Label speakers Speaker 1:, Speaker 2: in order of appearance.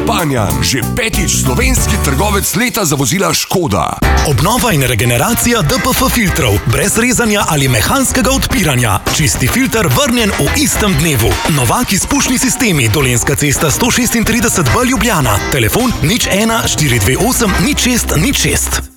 Speaker 1: Panjan, že 5. slovenski trgovec leta za vozila Škoda.
Speaker 2: Obnova in regeneracija DPF filtrov, brez rezanja ali mehanskega odpiranja. Čisti filter vrnjen v istem dnevu. Novak izpušni sistemi, Dolenjska cesta 136B Ljubljana. Telefon 01 428 06 06.